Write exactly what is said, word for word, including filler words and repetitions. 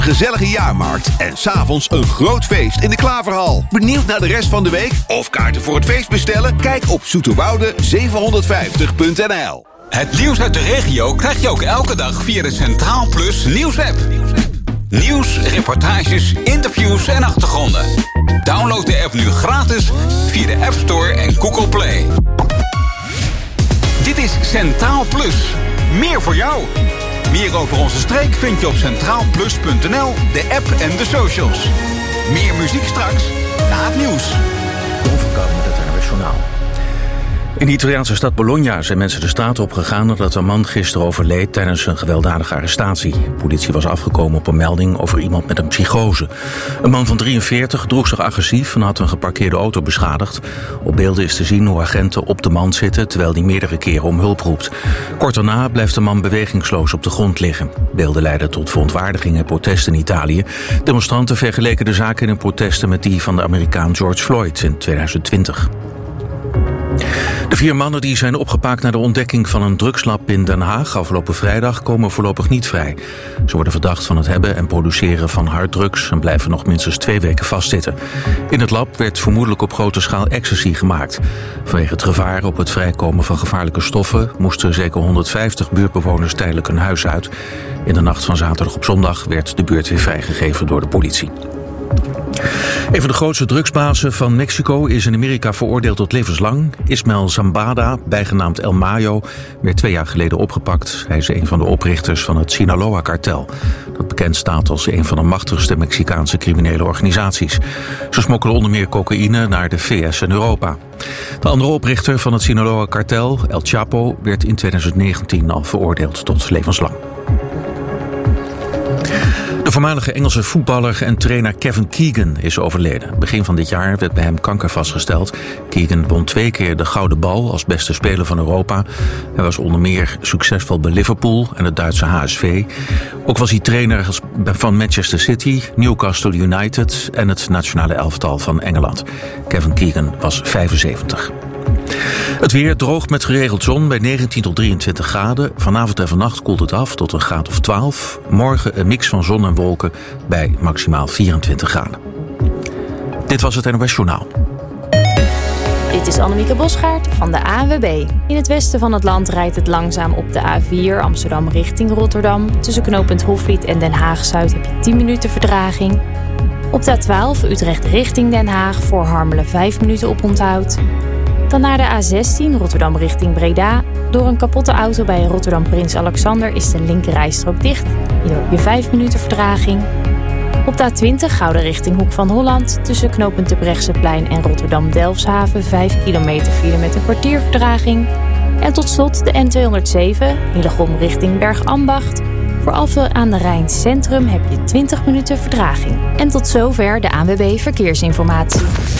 gezellige jaarmarkt en 's avonds een groot feest in de Klaverhal. Benieuwd naar de rest van de week? Of kaarten voor het feest bestellen? Kijk op zoeterwoude zevenhonderdvijftig punt n l. Het nieuws uit de regio krijg je ook elke dag via de Centraal Plus nieuwsapp. Nieuws, reportages, interviews en achtergronden. Download de app nu gratis via de App Store en Google Play. Dit is Centraal Plus. Meer voor jou. Meer over onze streek vind je op centraal plus punt n l, de app en de socials. Meer muziek straks na het nieuws. Onverkomen met het N O S Journaal. In de Italiaanse stad Bologna zijn mensen de straat opgegaan nadat een man gisteren overleed tijdens een gewelddadige arrestatie. De politie was afgekomen op een melding over iemand met een psychose. Een man van drieënveertig droeg zich agressief en had een geparkeerde auto beschadigd. Op beelden is te zien hoe agenten op de man zitten terwijl hij meerdere keren om hulp roept. Kort daarna blijft de man bewegingsloos op de grond liggen. Beelden leiden tot verontwaardiging en protest in Italië. Demonstranten vergeleken de zaak in hun protesten met die van de Amerikaan George Floyd in tweeduizend twintig. De vier mannen die zijn opgepakt na de ontdekking van een drugslab in Den Haag afgelopen vrijdag komen voorlopig niet vrij. Ze worden verdacht van het hebben en produceren van harddrugs en blijven nog minstens twee weken vastzitten. In het lab werd vermoedelijk op grote schaal ecstasy gemaakt. Vanwege het gevaar op het vrijkomen van gevaarlijke stoffen moesten zeker honderdvijftig buurtbewoners tijdelijk hun huis uit. In de nacht van zaterdag op zondag werd de buurt weer vrijgegeven door de politie. Een van de grootste drugsbazen van Mexico is in Amerika veroordeeld tot levenslang. Ismael Zambada, bijgenaamd El Mayo, werd twee jaar geleden opgepakt. Hij is een van de oprichters van het Sinaloa-kartel, dat bekend staat als een van de machtigste Mexicaanse criminele organisaties. Ze smokkelen onder meer cocaïne naar de V S en Europa. De andere oprichter van het Sinaloa-kartel, El Chapo, werd in tweeduizend negentien al veroordeeld tot levenslang. De voormalige Engelse voetballer en trainer Kevin Keegan is overleden. Begin van dit jaar werd bij hem kanker vastgesteld. Keegan won twee keer de Gouden Bal als beste speler van Europa. Hij was onder meer succesvol bij Liverpool en het Duitse H S V. Ook was hij trainer van Manchester City, Newcastle United en het nationale elftal van Engeland. Kevin Keegan was vijfenzeventig. Het weer droog met geregeld zon bij negentien tot drieëntwintig graden. Vanavond en vannacht koelt het af tot een graad of twaalf. Morgen een mix van zon en wolken bij maximaal vierentwintig graden. Dit was het N O S Journaal. Dit is Annemieke Bosgaard van de A N W B. In het westen van het land rijdt het langzaam op de A vier Amsterdam richting Rotterdam. Tussen knooppunt Hofvliet en Den Haag-Zuid heb je tien minuten vertraging. Op de A twaalf Utrecht richting Den Haag voor Harmelen vijf minuten oponthoud. Dan naar de A zestien Rotterdam richting Breda. Door een kapotte auto bij Rotterdam Prins Alexander is de linkerrijstrook dicht. Hier heb je vijf minuten vertraging. Op de A twintig Gouden richting Hoek van Holland. Tussen knooppunt Terbrechtseplein en Rotterdam-Delfshaven vijf kilometer file met een kwartier vertraging. En tot slot de N tweehonderdzeven Hillegom richting Bergambacht. Voor Alphen aan de Rijn Centrum heb je twintig minuten vertraging. En tot zover de A N W B Verkeersinformatie.